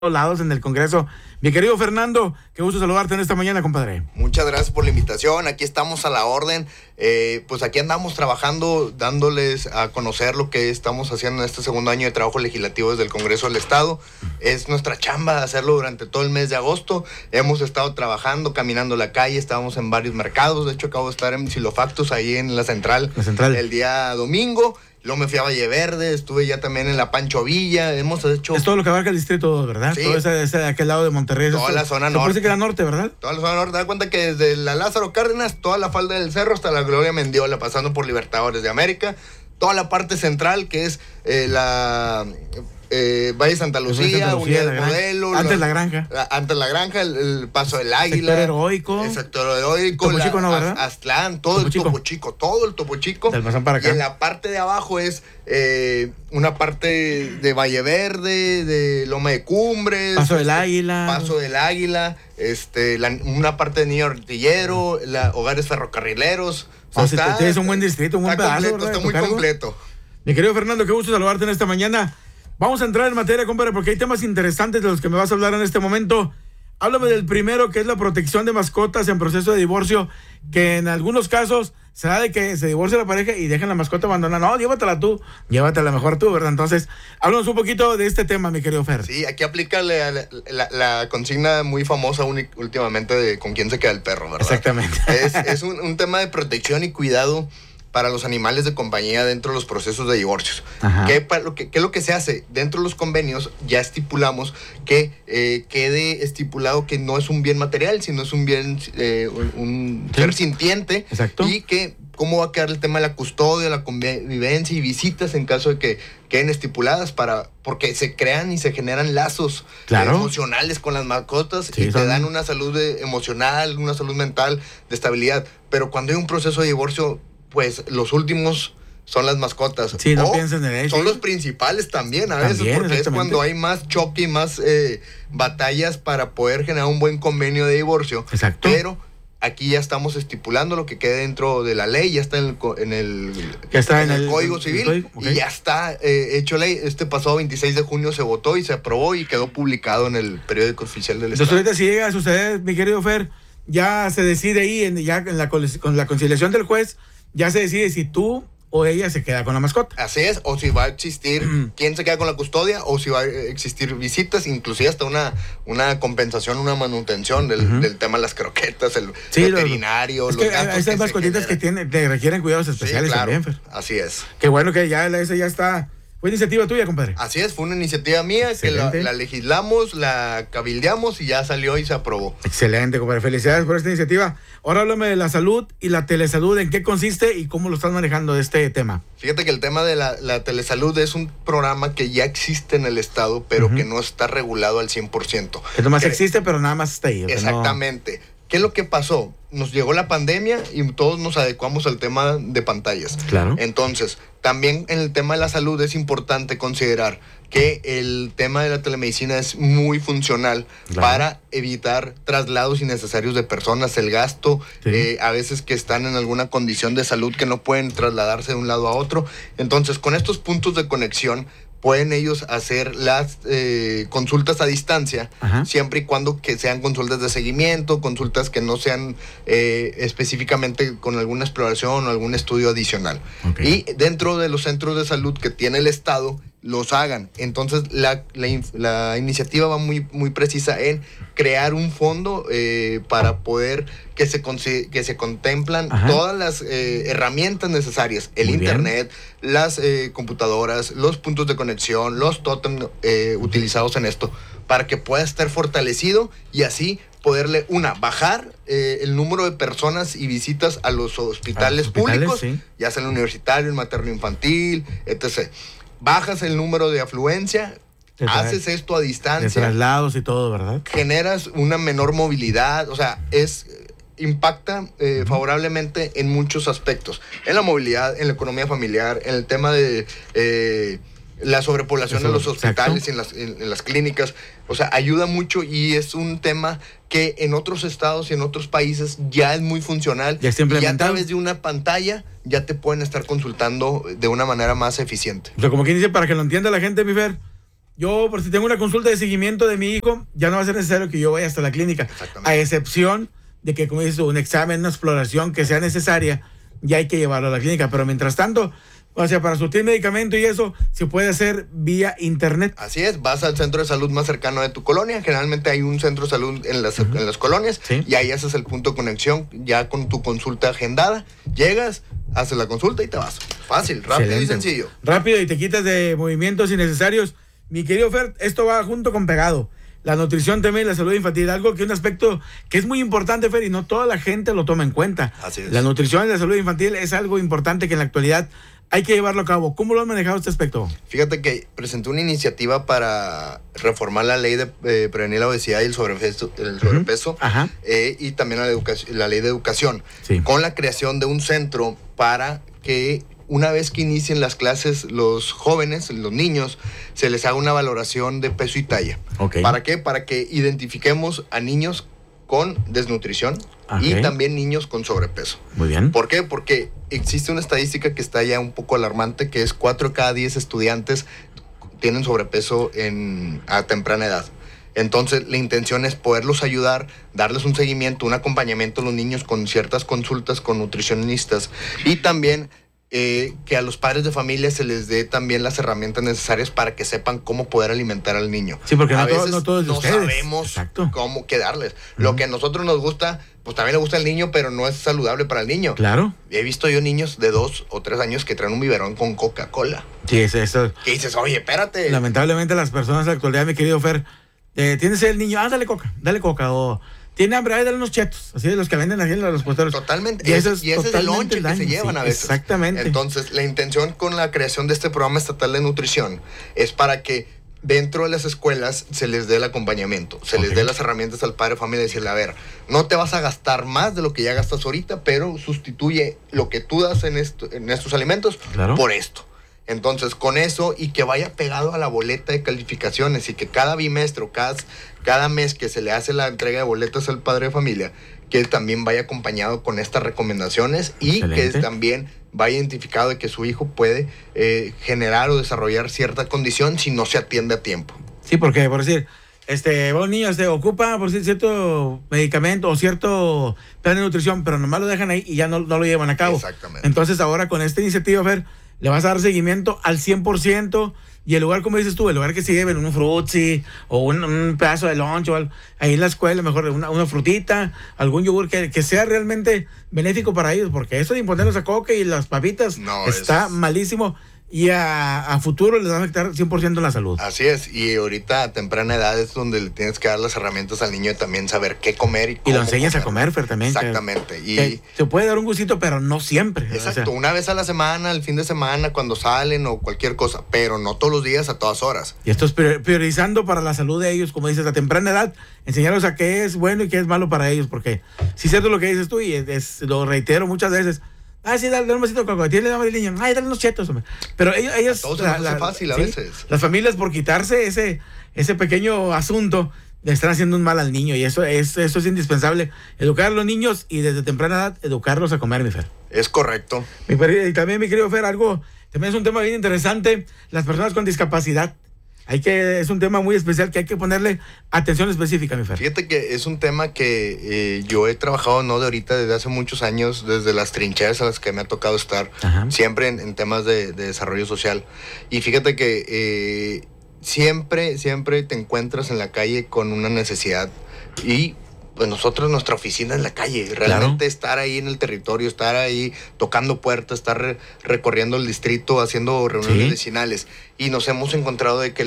lados en el Congreso. Mi querido Fernando, qué gusto saludarte en esta mañana, compadre. Muchas gracias por la invitación, aquí estamos a la orden, pues aquí andamos trabajando, dándoles a conocer lo que estamos haciendo en este segundo año de trabajo legislativo desde el Congreso del Estado. Es nuestra chamba hacerlo durante todo el mes de agosto. Hemos estado trabajando, caminando la calle, estábamos en varios mercados. De hecho, acabo de estar en Silofactus, ahí en la central. El día domingo. Luego me fui a Valle Verde, estuve ya también en la Pancho Villa, hemos hecho... Es todo lo que abarca el distrito, ¿verdad? Sí. Todo ese de aquel lado de Monterrey. Toda la zona norte. Parece que era norte, ¿verdad? Toda la zona norte, da cuenta que desde la Lázaro Cárdenas, toda la falda del cerro hasta la Gloria Mendiola, pasando por Libertadores de América, toda la parte central que es Valle Santa Lucía, Unidad de Modelo. Antes la Granja. Antes la Granja, el Paso del Águila. Sector Heroico. El Sector Heroico. Topo Chico, ¿no, verdad? Aztlán, todo el Topo Chico, todo el Topo Chico. Del Pasán para acá. Y en la parte de abajo es una parte de Valle Verde, de Loma de Cumbres. Paso del Águila. Paso del Águila, una parte de Niño Artillero, Hogares Ferrocarrileros. O sea, tienes un buen distrito, un buen pedazo. Está muy completo. Mi querido Fernando, qué gusto saludarte en esta mañana. Vamos a entrar en materia, compadre, porque hay temas interesantes de los que me vas a hablar en este momento. Háblame del primero, que es la protección de mascotas en proceso de divorcio, que en algunos casos se da de que se divorcia la pareja y dejan la mascota abandonada. No, llévatela tú, llévatela mejor tú, ¿verdad? Entonces, háblanos un poquito de este tema, mi querido Fer. Sí, aquí aplica la consigna muy famosa últimamente de con quién se queda el perro, ¿verdad? Exactamente. Es un tema de protección y cuidado para los animales de compañía dentro de los procesos de divorcios. ¿Qué es lo que se hace? Dentro de los convenios ya estipulamos que quede estipulado que no es un bien material, sino es un bien, un ser sintiente. Exacto. Y que cómo va a quedar el tema de la custodia, la convivencia y visitas en caso de que queden estipuladas porque se crean y se generan lazos emocionales con las mascotas y te dan una salud emocional, una salud mental de estabilidad. Pero cuando hay un proceso de divorcio, pues los últimos son las mascotas. Sí, no piensen en eso. Son los principales también a veces, porque es cuando hay más choque y más batallas para poder generar un buen convenio de divorcio. Exacto. Pero aquí ya estamos estipulando lo que quede dentro de la ley, ya está en el Código Civil y ya está hecho ley. Este pasado 26 de junio se votó y se aprobó y quedó publicado en el periódico oficial del Estado. Entonces ahorita si llega a suceder, mi querido Fer, ya se decide ahí, con la conciliación del juez, ya se decide si tú o ella se queda con la mascota. Así es, o si va a existir quién se queda con la custodia, o si va a existir visitas, inclusive hasta una compensación, una manutención del tema de las croquetas, el veterinario, los gastos. Esas mascotitas que requieren cuidados especiales también, Fer. Así es. Qué bueno que esa ya está. Fue iniciativa tuya, compadre. Así es, fue una iniciativa mía. Excelente. Que la legislamos, la cabildeamos y ya salió y se aprobó. Excelente, compadre. Felicidades por esta iniciativa. Ahora háblame de la salud y la telesalud. ¿En qué consiste y cómo lo estás manejando este tema? Fíjate que el tema de la telesalud es un programa que ya existe en el Estado, pero que no está regulado al 100%. Que nomás existe, pero nada más está ahí. Exactamente. No... ¿Qué es lo que pasó? Nos llegó la pandemia y todos nos adecuamos al tema de pantallas. Claro. Entonces, también en el tema de la salud es importante considerar que el tema de la telemedicina es muy funcional para evitar traslados innecesarios de personas, el gasto, a veces que están en alguna condición de salud que no pueden trasladarse de un lado a otro. Entonces, con estos puntos de conexión, pueden ellos hacer las consultas a distancia, siempre y cuando que sean consultas de seguimiento, consultas que no sean específicamente con alguna exploración o algún estudio adicional. Y dentro de los centros de salud que tiene el Estado, los hagan. Entonces, la iniciativa va muy, muy precisa en crear un fondo para poder que se contemplan todas las herramientas necesarias, el internet, las computadoras, los puntos de conexión, los tótem utilizados en esto, para que pueda estar fortalecido y así poderle, bajar el número de personas y visitas a los hospitales públicos, ya sea el universitario, el materno infantil, etc. Bajas el número de afluencia, haces esto a distancia. De traslados y todo, ¿verdad? Generas una menor movilidad, o sea, impacta favorablemente en muchos aspectos. En la movilidad, en la economía familiar, en el tema de la sobrepoblación en los hospitales y en las clínicas. O sea, ayuda mucho y es un tema que en otros estados y en otros países ya es muy funcional. Ya está implementado. Y a través de una pantalla ya te pueden estar consultando de una manera más eficiente. O sea, como quien dice, para que lo entienda la gente, mi Fer, yo, por si tengo una consulta de seguimiento de mi hijo, ya no va a ser necesario que yo vaya hasta la clínica. A excepción de que, como dices, un examen, una exploración que sea necesaria, ya hay que llevarlo a la clínica. Pero mientras tanto, o sea, para surtir medicamento y eso, se puede hacer vía internet. Así es, vas al centro de salud más cercano de tu colonia. Generalmente hay un centro de salud en las colonias, ¿sí? Y ahí haces el punto de conexión ya con tu consulta agendada. Llegas, haces la consulta y te vas. Fácil, rápido. Excelente. Y sencillo. Rápido y te quitas de movimientos innecesarios. Mi querido Fer, esto va junto con pegado. La nutrición también, la salud infantil, algo que un aspecto que es muy importante, Fer, y no toda la gente lo toma en cuenta. Así es. La nutrición y la salud infantil es algo importante que en la actualidad hay que llevarlo a cabo. ¿Cómo lo han manejado este aspecto? Fíjate que presenté una iniciativa para reformar la ley de prevenir la obesidad y el sobrepeso, y también la ley de educación, sí, con la creación de un centro para que una vez que inicien las clases, los jóvenes, los niños, se les haga una valoración de peso y talla. Okay. ¿Para qué? Para que identifiquemos a niños con desnutrición, okay, y también niños con sobrepeso. Muy bien. ¿Por qué? Porque existe una estadística que está ya un poco alarmante, que es 4 de cada 10 estudiantes tienen sobrepeso a temprana edad. Entonces, la intención es poderlos ayudar, darles un seguimiento, un acompañamiento a los niños con ciertas consultas con nutricionistas, y también que a los padres de familia se les dé también las herramientas necesarias para que sepan cómo poder alimentar al niño. Sí, porque a veces no todos no sabemos, exacto, cómo darles. Lo que a nosotros nos gusta, pues también le gusta al niño, pero no es saludable para el niño. Claro. He visto yo niños de 2 o 3 años que traen un biberón con Coca-Cola. Sí, es eso. Que dices, oye, espérate. Lamentablemente las personas de la actualidad, mi querido Fer, tienes el niño, dale coca, o tiene hambre, dale unos chetos, así de los que venden aquí en los puesteros. Totalmente. Y ese es el lonche que se llevan, sí, a veces. Exactamente. Entonces, la intención con la creación de este programa estatal de nutrición es para que dentro de las escuelas se les dé el acompañamiento, se les dé las herramientas al padre de familia y decirle, a ver, no te vas a gastar más de lo que ya gastas ahorita, pero sustituye lo que tú das en estos alimentos, claro, por esto. Entonces, con eso, y que vaya pegado a la boleta de calificaciones, y que cada bimestre o cada mes que se le hace la entrega de boletas al padre de familia, que también vaya acompañado con estas recomendaciones. Excelente. Y que también vaya identificado de que su hijo puede generar o desarrollar cierta condición si no se atiende a tiempo. Sí, porque, por decir, un niño ocupa por decir, cierto medicamento o cierto plan de nutrición, pero nomás lo dejan ahí y ya no lo llevan a cabo. Exactamente. Entonces, ahora con esta iniciativa, Fer, le vas a dar seguimiento al 100%, y el lugar, como dices tú, el lugar que se lleven un frutzi o un pedazo de lunch o algo, ahí en la escuela, mejor una frutita, algún yogur que sea realmente benéfico para ellos, porque eso de imponerlos a coca y las papitas está malísimo. Y a futuro les va a afectar 100% la salud. Así es, y ahorita a temprana edad es donde le tienes que dar las herramientas al niño de también saber qué comer y cómo. Y lo enseñas a comer, Fer, también. Exactamente. Y se puede dar un gustito, pero no siempre. Exacto, o sea, una vez a la semana, el fin de semana, cuando salen o cualquier cosa, pero no todos los días, a todas horas. Y esto es priorizando para la salud de ellos, como dices, a temprana edad, enseñarlos a qué es bueno y qué es malo para ellos, porque sí es cierto lo que dices tú, y lo reitero muchas veces. Sí, dale un vasito de coca, tiene hambre el niño, dale unos chetos, hombre. Pero ellos todo se hace fácil a veces. Las familias, por quitarse ese pequeño asunto, le están haciendo un mal al niño, y eso es indispensable. Educar a los niños y desde temprana edad educarlos a comer, mi Fer. Es correcto. Y también, mi querido Fer, también es un tema bien interesante, las personas con discapacidad. Es un tema muy especial que hay que ponerle atención específica, mi Fer. Fíjate que es un tema que yo he trabajado no de ahorita, desde hace muchos años, desde las trincheras a las que me ha tocado estar, siempre en temas de desarrollo social. Y fíjate que siempre te encuentras en la calle con una necesidad, y pues nosotros, nuestra oficina en la calle, realmente claro, estar ahí en el territorio, estar ahí tocando puertas, estar recorriendo el distrito, haciendo reuniones vecinales, y nos hemos encontrado de que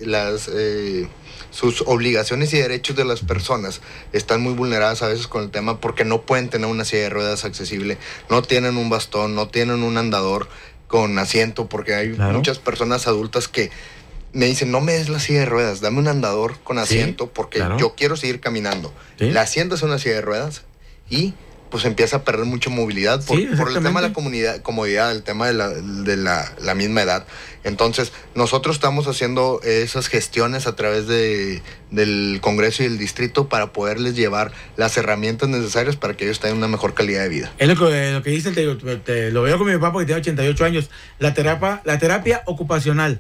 sus obligaciones y derechos de las personas están muy vulneradas a veces con el tema, porque no pueden tener una silla de ruedas accesible, no tienen un bastón, no tienen un andador con asiento, porque hay muchas personas adultas que me dicen, no me des la silla de ruedas, dame un andador con asiento, porque yo quiero seguir caminando. La sientas en una silla de ruedas y pues empieza a perder mucha movilidad por el tema de la comodidad, el tema de la misma edad. Entonces, nosotros estamos haciendo esas gestiones a través del Congreso y del distrito para poderles llevar las herramientas necesarias para que ellos tengan una mejor calidad de vida. Es lo que dicen, lo veo con mi papá porque tiene 88 años, la terapia ocupacional.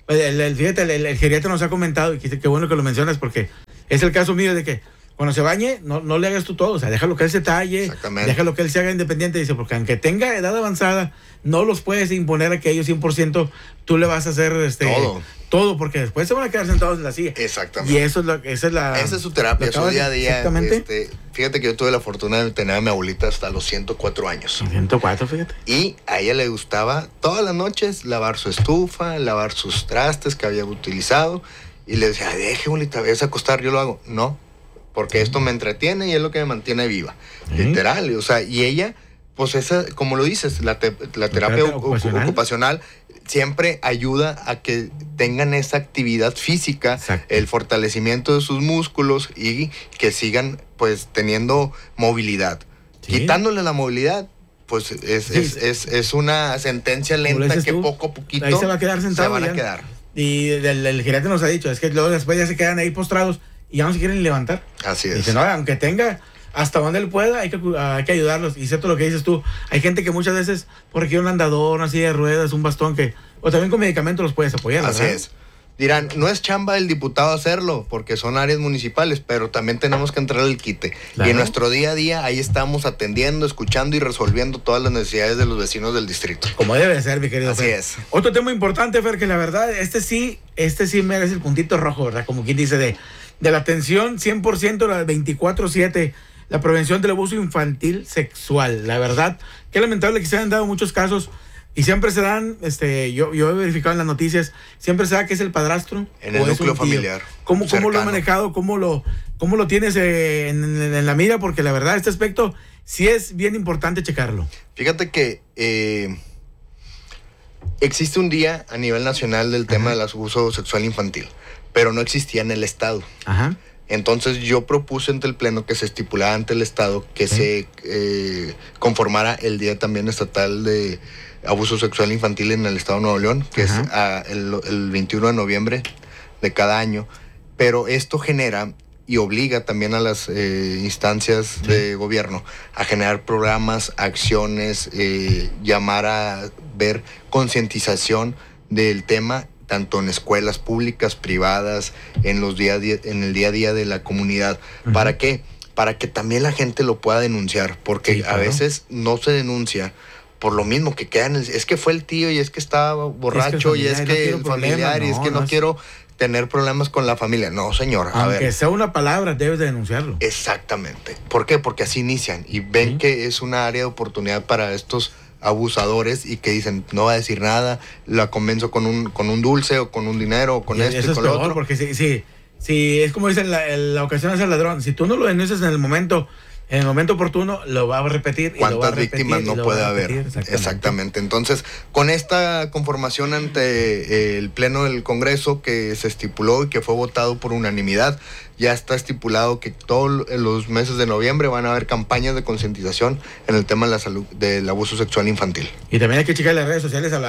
Fíjate, el geriatra nos ha comentado, y qué bueno que lo mencionas, porque es el caso mío de que cuando se bañe, no le hagas tú todo, o sea, déjalo que él se talle, déjalo que él se haga independiente, dice, porque aunque tenga edad avanzada, no los puedes imponer a que ellos 100% tú le vas a hacer todo, porque después se van a quedar sentados en la silla. Exactamente. Y esa es su terapia, su día a día. Exactamente. Fíjate que yo tuve la fortuna de tener a mi abuelita hasta los 104 años. 104, fíjate. Y a ella le gustaba todas las noches lavar su estufa, lavar sus trastes que había utilizado. Y le decía, deje, abuelita, ves a acostar, yo lo hago. No, porque esto me entretiene y es lo que me mantiene viva. Literal, o sea, y ella, pues esa, como lo dices, la terapia ocupacional siempre ayuda a que tengan esa actividad física, exacto, el fortalecimiento de sus músculos y que sigan pues teniendo movilidad. Sí. Quitándole la movilidad, pues es una sentencia lenta que poco a poquito ahí se va a quedar sentado, se van a quedar. Y el gerente nos ha dicho, es que luego después ya se quedan ahí postrados y ya no se quieren levantar. Así es. Dice, no, aunque tenga hasta donde él pueda, hay que ayudarlos. Y cierto lo que dices tú, hay gente que muchas veces requiere un andador, una silla de ruedas, un bastón o también con medicamentos los puedes apoyar, ¿verdad? Así es. Dirán, no es chamba del diputado hacerlo, porque son áreas municipales, pero también tenemos que entrar al quite. Claro. Y en nuestro día a día, ahí estamos atendiendo, escuchando y resolviendo todas las necesidades de los vecinos del distrito. Como debe ser, mi querido Así Fer. es. Otro tema importante, Fer, que la verdad, este sí merece el puntito rojo, ¿verdad? Como quien dice, de la atención 100%, la 24/7, la prevención del abuso infantil sexual. La verdad, qué lamentable que se hayan dado muchos casos. Y siempre se dan, yo he verificado en las noticias, siempre se da que es el padrastro. En el núcleo familiar. ¿Cómo lo ha manejado? ¿Cómo lo tienes en la mira? Porque la verdad, este aspecto sí es bien importante checarlo. Fíjate que existe un día a nivel nacional del tema del abuso sexual infantil, pero no existía en el Estado. Ajá. Entonces yo propuse ante el Pleno que se estipulara ante el Estado que se conformara el Día también estatal de abuso sexual infantil en el Estado de Nuevo León, que es el 21 de noviembre de cada año. Pero esto genera y obliga también a las instancias de gobierno a generar programas, acciones, llamar a ver concientización del tema, tanto en escuelas públicas, privadas, en el día a día de la comunidad. ¿Para qué? Para que también la gente lo pueda denunciar, porque a veces no se denuncia por lo mismo que quedan, es que fue el tío y es que estaba borracho y es que el familiar y es que no quiero tener problemas con la familia. No, señor, a ver. Aunque sea una palabra, debes de denunciarlo. Exactamente. ¿Por qué? Porque así inician y ven que es una área de oportunidad para estos abusadores y que dicen, no va a decir nada, la convenzo con un dulce o con un dinero o con esto y con lo otro. Porque sí, es como dicen, la ocasión es el ladrón. Si tú no lo denuncias en el momento oportuno, lo va a repetir. ¿Cuántas víctimas no puede haber? Exactamente. Entonces, con esta conformación ante el Pleno del Congreso que se estipuló y que fue votado por unanimidad, ya está estipulado que todos los meses de noviembre van a haber campañas de concientización en el tema de la salud, del abuso sexual infantil. Y también hay que checar las redes sociales a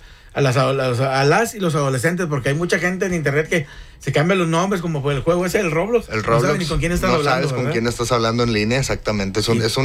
las y los adolescentes, porque hay mucha gente en internet que se cambia los nombres, como fue el juego ese, el Roblox. No sabes ni con quién estás hablando. No sabes con quién estás hablando en línea, exactamente.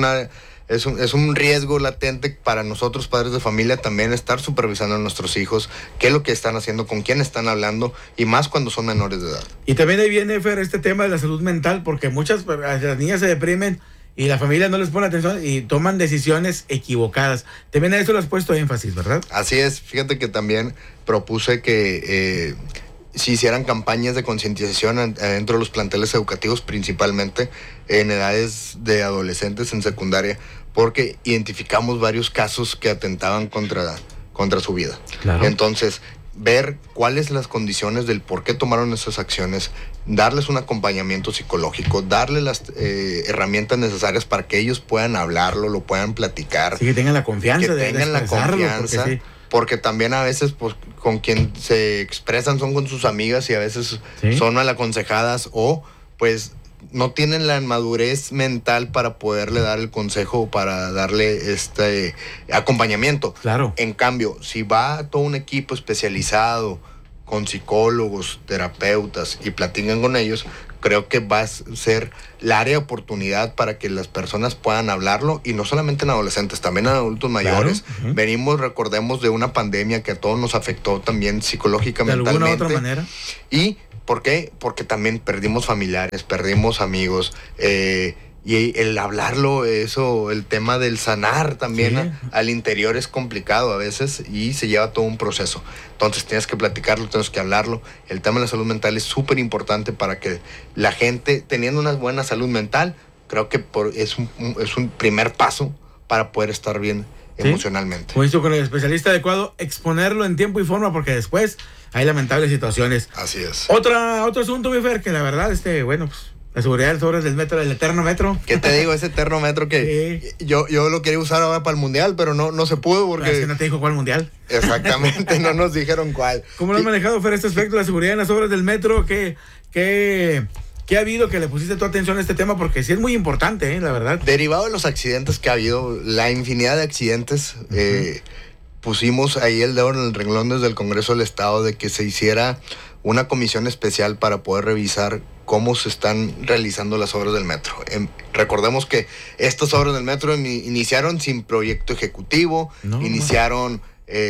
Es un riesgo latente para nosotros, padres de familia, también estar supervisando a nuestros hijos, qué es lo que están haciendo, con quién están hablando, y más cuando son menores de edad. Y también ahí viene, Fer, este tema de la salud mental, porque las niñas se deprimen y la familia no les pone atención y toman decisiones equivocadas. También a eso le has puesto énfasis, ¿verdad? Así es. Fíjate que también propuse que se hicieran campañas de concientización dentro de los planteles educativos, principalmente en edades de adolescentes en secundaria, porque identificamos varios casos que atentaban contra su vida. Claro. Entonces, ver cuáles las condiciones del por qué tomaron esas acciones, darles un acompañamiento psicológico, darles las herramientas necesarias para que ellos puedan hablarlo, lo puedan platicar. Sí, que tengan la confianza de confianza, porque también a veces pues, con quien se expresan son con sus amigas y a veces son mal aconsejadas o pues no tienen la madurez mental para poderle dar el consejo o para darle acompañamiento. Claro. En cambio, si va todo un equipo especializado con psicólogos, terapeutas y platican con ellos, creo que va a ser el área de oportunidad para que las personas puedan hablarlo, y no solamente en adolescentes, también en adultos mayores. Claro. Recordemos de una pandemia que a todos nos afectó también psicológicamente. De alguna u otra manera. ¿Y por qué? Porque también perdimos familiares, perdimos amigos, y el hablarlo, eso, el tema del sanar también al interior es complicado a veces y se lleva todo un proceso. Entonces tienes que platicarlo, tienes que hablarlo. El tema de la salud mental es súper importante para que la gente, teniendo una buena salud mental, creo que es un primer paso para poder estar bien emocionalmente. Como hizo con el especialista adecuado, exponerlo en tiempo y forma, porque después hay lamentables situaciones. Así es. Otro asunto, mi Fer, que la verdad, pues la seguridad de las obras del metro, del eterno metro. ¿Qué te digo? Ese eterno metro que yo lo quería usar ahora para el mundial, pero no se pudo porque... Es que no te dijo cuál mundial. Exactamente, no nos dijeron cuál. ¿Cómo lo has manejado, Fer, este aspecto de la seguridad en las obras del metro? ¿Qué ha habido que le pusiste tu atención a este tema? Porque sí es muy importante, la verdad. Derivado de los accidentes que ha habido, la infinidad de accidentes, pusimos ahí el dedo en el renglón desde el Congreso del Estado de que se hiciera una comisión especial para poder revisar cómo se están realizando las obras del metro. Recordemos que estas obras del metro iniciaron sin proyecto ejecutivo, iniciaron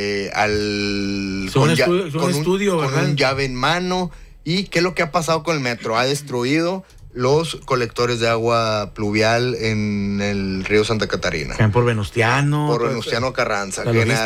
con un llave en mano. ¿Y qué es lo que ha pasado con el metro? Ha destruido los colectores de agua pluvial en el río Santa Catarina. Por Venustiano. Por Venustiano Carranza.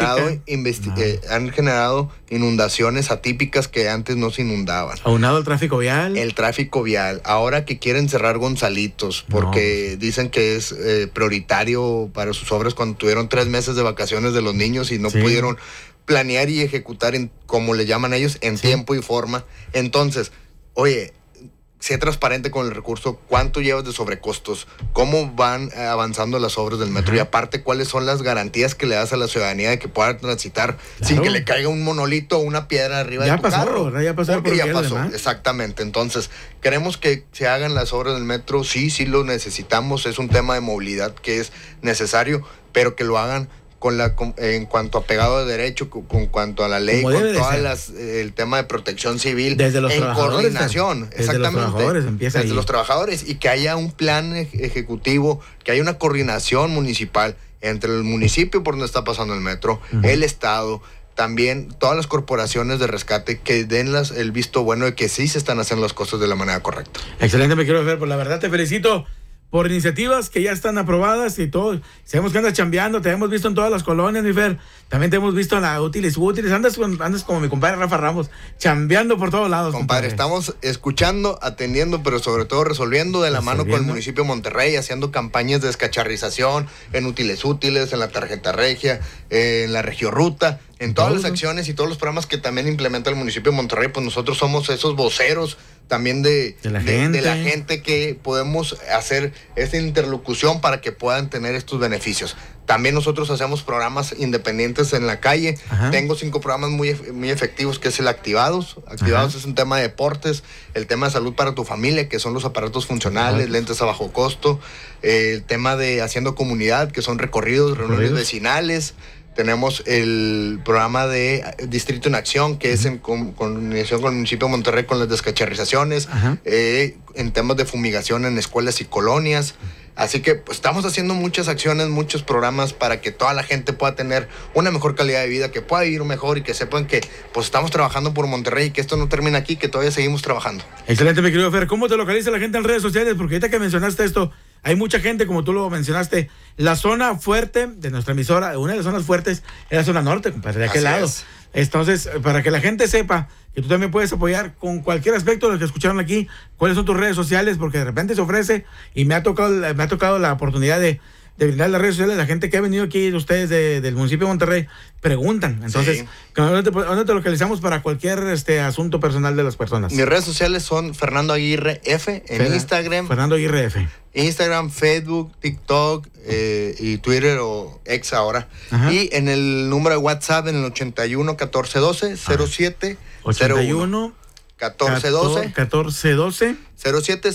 Han generado inundaciones atípicas que antes no se inundaban. Aunado al tráfico vial. El tráfico vial. Ahora que quieren cerrar Gonzalitos porque dicen que es prioritario para sus obras cuando tuvieron 3 meses de vacaciones de los niños y no pudieron planear y ejecutar, como le llaman ellos, en tiempo y forma. Entonces, oye, sé transparente con el recurso, cuánto llevas de sobrecostos, cómo van avanzando las obras del metro y aparte cuáles son las garantías que le das a la ciudadanía de que pueda transitar sin que le caiga un monolito o una piedra arriba de tu carro. Ya pasó, exactamente. Entonces, queremos que se hagan las obras del metro, sí lo necesitamos, es un tema de movilidad que es necesario, pero que lo hagan en cuanto a pegado de derecho, con cuanto a la ley, con todas el tema de protección civil, desde los coordinación, desde los trabajadores, y que haya un plan ejecutivo, que haya una coordinación municipal entre el municipio por donde está pasando el metro, el estado, también todas las corporaciones de rescate que den el visto bueno de que sí se están haciendo las cosas de la manera correcta. Excelente, me quiero ver, por la verdad te felicito por iniciativas que ya están aprobadas y todo. Sabemos que andas chambeando, te hemos visto en todas las colonias, mi Fer. También te hemos visto en la Útiles. Andas como mi compadre Rafa Ramos, chambeando por todos lados. Compadre, estamos escuchando, atendiendo, pero sobre todo resolviendo de la mano con el municipio de Monterrey, haciendo campañas de descacharrización en Útiles, en la tarjeta regia, en la regiorruta, en todas las acciones y todos los programas que también implementa el municipio de Monterrey. Pues nosotros somos esos voceros también de la gente que podemos hacer esta interlocución para que puedan tener estos beneficios. También nosotros hacemos programas independientes en la calle. Tengo 5 programas muy efectivos, que es el Activados. Activados es un tema de deportes, el tema de salud para tu familia, que son los aparatos funcionales, lentes a bajo costo, el tema de Haciendo Comunidad, que son recorridos, reuniones vecinales. Tenemos el programa de Distrito en Acción, que es en coordinación con el municipio de Monterrey con las descacharrizaciones, en temas de fumigación en escuelas y colonias. Así que pues, estamos haciendo muchas acciones, muchos programas para que toda la gente pueda tener una mejor calidad de vida, que pueda vivir mejor y que sepan que pues estamos trabajando por Monterrey y que esto no termina aquí, que todavía seguimos trabajando. Excelente, mi querido Fer. ¿Cómo te localiza la gente en redes sociales? Porque ahorita que mencionaste esto, hay mucha gente, como tú lo mencionaste, la zona fuerte de nuestra emisora, una de las zonas fuertes es la zona norte, compadre, de aquel lado. Entonces, para que la gente sepa que tú también puedes apoyar con cualquier aspecto de lo que escucharon aquí, cuáles son tus redes sociales, porque de repente se ofrece y me ha tocado la oportunidad de brindar las redes sociales. La gente que ha venido aquí de ustedes del municipio de Monterrey preguntan. Entonces, ¿dónde te localizamos para cualquier asunto personal de las personas? Mis redes sociales son Fernando Aguirre F en Instagram. Fernando Aguirre F. Instagram, Facebook, TikTok y Twitter o X ahora. Y en el número de WhatsApp en el 81 14 12 07 81 14 12 14 12 07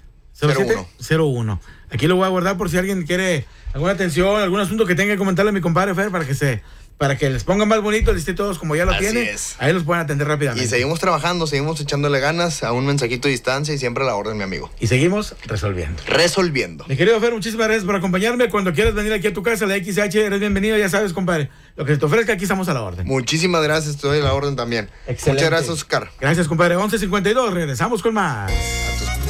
01. Aquí lo voy a guardar por si alguien quiere alguna atención, algún asunto que tenga que comentarle a mi compadre Fer para que se para que les pongan más bonito el distrito 2 como ya lo Así tiene. es. Ahí los pueden atender rápidamente. Y seguimos trabajando, seguimos echándole ganas a un mensajito de distancia y siempre a la orden, mi amigo. Y seguimos resolviendo. Resolviendo. Mi querido Fer, muchísimas gracias por acompañarme. Cuando quieras venir aquí a tu casa, la XH, eres bienvenido, ya sabes, compadre. Lo que se te ofrezca, aquí estamos a la orden. Muchísimas gracias, estoy a la orden también. Excelente. Muchas gracias, Oscar. Gracias, compadre. 11:52, regresamos con más.